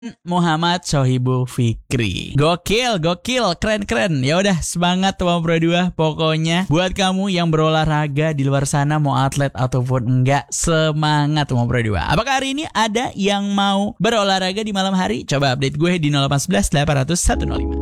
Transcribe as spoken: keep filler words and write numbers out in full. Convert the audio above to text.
Muhammad Sohibul Fikri. Gokil, gokil, keren, keren. Ya udah, semangat Teman Pro dua. Pokoknya buat kamu yang berolahraga di luar sana, mau atlet ataupun enggak, semangat Teman Pro dua. Apakah hari ini ada yang mau berolahraga di malam hari? Coba update gue di nol delapan satu satu delapan nol nol satu nol lima.